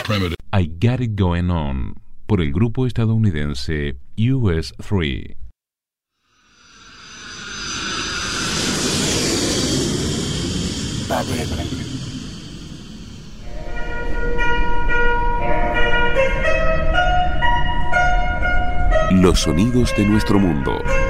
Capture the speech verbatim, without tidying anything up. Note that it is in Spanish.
I Got It Going On, por el grupo estadounidense U S tres. Los sonidos de nuestro mundo.